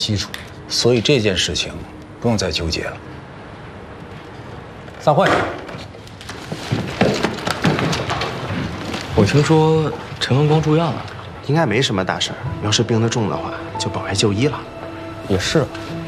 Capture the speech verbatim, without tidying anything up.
基础，所以这件事情不用再纠结了。散会。 我听说陈文光住院了， 应该没什么大事儿。要是病得重的话，就保外就医了。 也是，